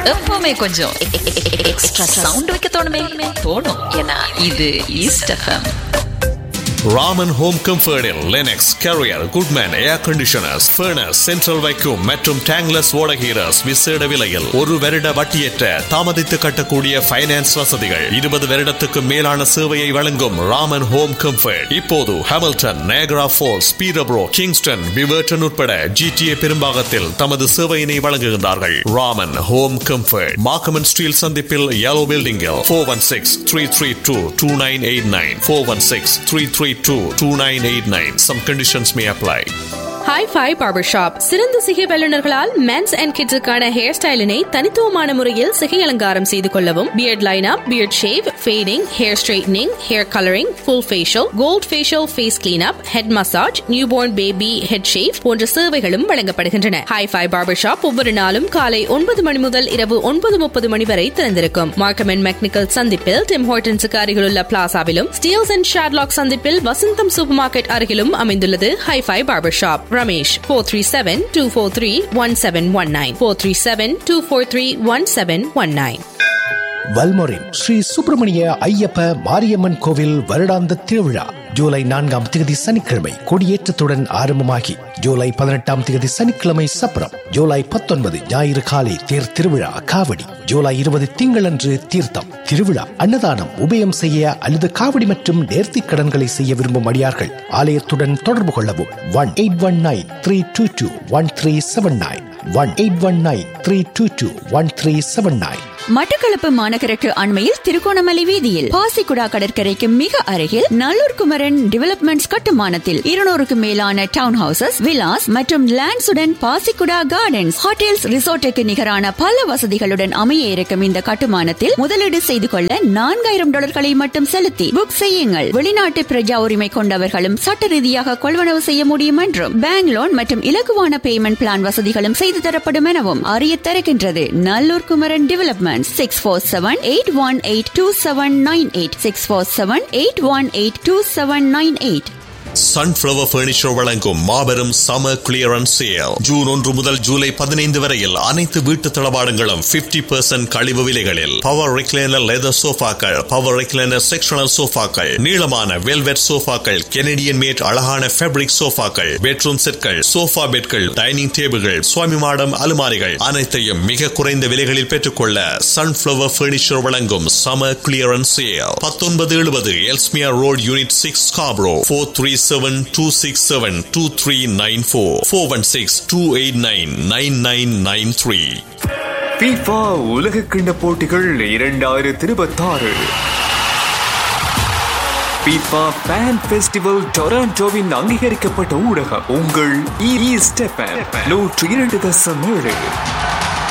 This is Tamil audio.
எப்பவுமே கொஞ்சம் எக்ஸ்ட்ரா சவுண்ட் வைக்க தோணும். ஏன்னா இது east FM. Raman home கம்ஃபர்டில் Linux, carrier, Goodman ஏர் கண்டிஷனர்ஸ், ஃபர்னஸ், சென்ட்ரல் வைக்யூம் மற்றும் டேங்லஸ் ஓடகீரஸ் விசேட விலையில் 1 வருட வட்டியற்ற தாமதித்து கட்டக்கூடிய ஃபைனான்ஸ் வசதிகள். 20 வருடத்துக்கு மேலான சேவையை வழங்கும் ராமன் ஹோம் கம்ஃபர்ட் இப்போது ஹாமில்டன், நயாகரா ஃபால்ஸ், பீரப்ரோ, கிங்ஸ்டன், விவர்டன் உட்பட GTA பெரும்பாகத்தில் தமது சேவையினை வழங்குகின்றார்கள். ராமன் ஹோம் கம்ஃபர்ட் மார்க்கம் ஸ்டீல் சந்திப்பில் yellow பில்டிங்கில் 416-332-2989 416-332-2989. Some conditions may apply. Hi-Fi Barber Shop. சிறந்த சிகை வல்லுநர்களால் மென்ஸ் அண்ட் கிட்ஸுக்கான ஹேர் ஸ்டைலினை தனித்துவமான முறையில் சிகை அலங்காரம் செய்து கொள்ளவும், beard lineup, beard shave, fading, hair straightening, hair colouring, full facial, gold facial, face cleanup, head massage, newborn baby head shave போன்ற சேவைகளும் வழங்கப்படுகின்றன. Hi-Fi Barber Shop ஒவ்வொரு நாளும் காலை 9 மணி முதல் இரவு 9:30 மணி வரை திறந்திருக்கும். மார்க்கம் அண்ட் மெக்னிக்கல் சந்திப்பில் டிம் ஹார்டன்ஸுக்கு அருகிலுள்ள பிளாசாவிலும், ஸ்டீல்ஸ் அண்ட் ஷாட்லாக் சந்திப்பில் வசந்தம் சூப்பர் மார்க்கெட் அருகிலும் அமைந்துள்ளது Hi-Fi Barber Shop. Ramesh 437-243-1719 437-243-1719. வல்மோரின் Sri Subramaniya Ayyappa Mariamman கோவில் வருடாந்த திருவிழா ஜூலை 4ஆம் தேதி சனிக்கிழமை கொடியேற்றத்துடன் ஆரம்பமாகி ஜூலை 18ஆம் தேதி சனிக்கிழமை சப்பரம், ஜூலை 19 ஞாயிறு காலை தேர் திருவிழா காவடி, ஜூலை 20 திங்களன்று தீர்த்தம் திருவிழா, அன்னதானம், உபயம் செய்ய அல்லது காவடி மற்றும் நேர்த்தி கடன்களை செய்ய விரும்பும் அடியார்கள் ஆலயத்துடன் தொடர்பு கொள்ளவும். 1-819-322-1379 1-819-322-1379. மட்டக்களப்பு மாநகருக்கு அண்மையில் திருகோணமலை வீதியில் பாசிக்குடா கடற்கரைக்கு மிக அருகில் நல்லூர் குமரன் டெவலப்மெண்ட்ஸ் கட்டுமானத்தில் 200க்கும் மேலான டவுன் ஹவுசஸ், விலாஸ் மற்றும் லேண்ட்ஸுடன் பாசிக்குடா கார்டன்ஸ், ஹோட்டல்ஸ், ரிசோர்ட்டுக்கு நிகரான பல வசதிகளுடன் அமைய இருக்கும் இந்த கட்டுமானத்தில் முதலீடு செய்து கொள்ள $4,000 மட்டும் செலுத்தி புக் செய்யுங்கள். வெளிநாட்டு பிரஜா உரிமை கொண்டவர்களும் சட்ட ரீதியாக கொள்வனவு செய்ய முடியும் என்றும், பேங்க் லோன் மற்றும் இலகுவான பேமெண்ட் பிளான் வசதிகளும் செய்து தரப்படும் எனவும் அறிய தருகின்றது Nallur Kumaran development. 647-818-2798 647-818-2798. Sunflower furniture வழங்கும் மாபெரும் சம்மர் கிளியரன்ஸ் சேல் ஜூன் 1 முதல் ஜூலை 15 வரையில் அனைத்து வீட்டு தளபாடங்களும் 50% கழிவு விலைகளில். Power recliner leather சோஃபாக்கள், power recliner sectional சோஃபாக்கள், நீளமான வெல்வெட் சோஃபாக்கள், கெனடியன் மேட் அழகான ஃபேப்ரிக் சோஃபாக்கள், பெட்ரூம் செட்கள், சோஃபா பெட்கள், டைனிங் டேபிள்கள், சுவாமி மாடம் அலுமாரிகள் அனைத்தையும் மிக குறைந்த விலைகளில் பெற்றுக்கொள்ள சன்ஃப்ளவர் பர்னிச்சர் வழங்கும் summer clearance sale 1970 Ellesmere road unit 6 Scarborough 437-267-2394 416-289-9993. FIFA உலகக்கிண்ண போட்டிகள் 2026 FIFA Fan Festival டொராண்டோவின் அங்கீகரிக்கப்பட்ட ஊடகம் உங்கள் ஈஸ்ட் எஃப்எம் 102.7.